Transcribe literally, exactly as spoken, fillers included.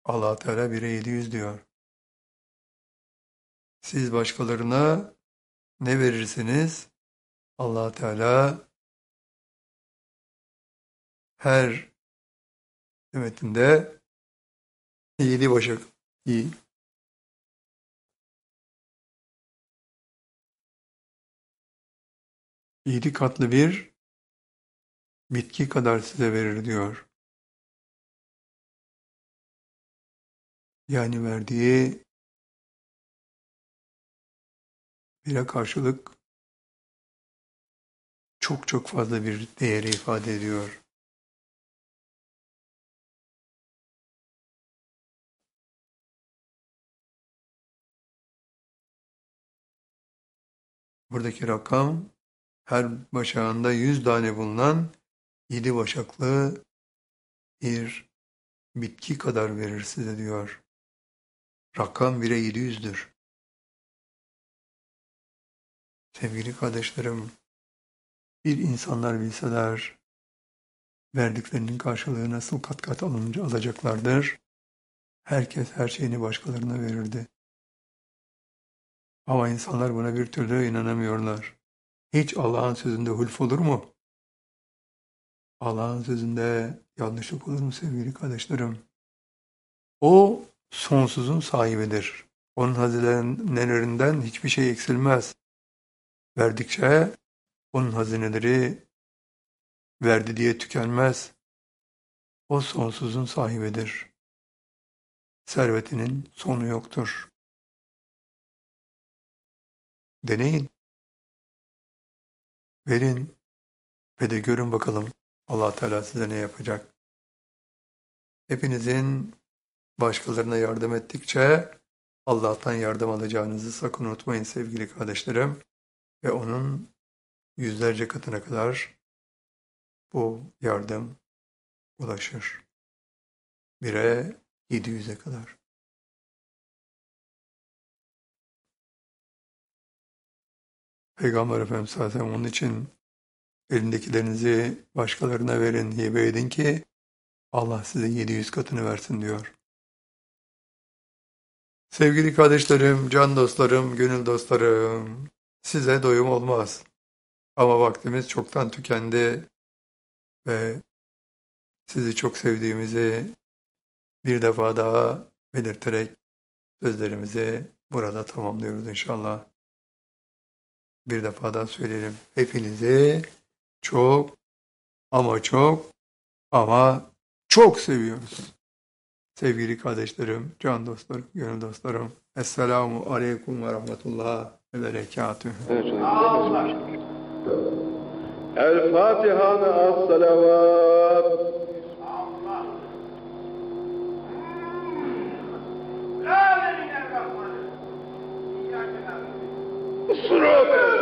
Allah Teala bire yedi yüz diyor. Siz başkalarına ne verirsiniz? Allah Teala her demetinde yedi başak iyi. Yedi katlı bir bitki kadar size verir diyor. Yani verdiği bire karşılık çok çok fazla bir değeri ifade ediyor. Buradaki rakam her başağında yüz tane bulunan yedi başaklı bir bitki kadar verir size diyor. Rakam bire yedi yüzdür. Sevgili kardeşlerim, bir insanlar bilseler verdiklerinin karşılığı nasıl kat kat alınca alacaklardır. Herkes her şeyini başkalarına verirdi. Ama insanlar buna bir türlü inanamıyorlar. Hiç Allah'ın sözünde hulf olur mu? Allah'ın sözünde yanlışlık olur mu sevgili kardeşlerim? O sonsuzun sahibidir. Onun hazinelerinden hiçbir şey eksilmez. Verdikçe onun hazineleri verdi diye tükenmez. O sonsuzun sahibidir. Servetinin sonu yoktur. Deneyin, verin ve de görün bakalım Allah Teala size ne yapacak. Hepinizin başkalarına yardım ettikçe Allah'tan yardım alacağınızı sakın unutmayın sevgili kardeşlerim. Ve onun yüzlerce katına kadar bu yardım ulaşır. Bire yedi yüze kadar. Peygamber Efendimiz sallallahu aleyhi ve sellem onun için elindekilerinizi başkalarına verin, hibe edin ki Allah size yedi yüz katını versin diyor. Sevgili kardeşlerim, can dostlarım, gönül dostlarım, size doyum olmaz. Ama vaktimiz çoktan tükendi ve sizi çok sevdiğimizi bir defa daha belirterek sözlerimizi burada tamamlıyoruz inşallah. Bir defa daha söyleyelim. Hepinizi çok ama çok ama çok seviyoruz. Sevgili kardeşlerim, can dostlarım, gönül dostlarım. Esselamu aleyküm ve rahmetullah ve berekatühü. El Fatiha ve as-salavat. Allah.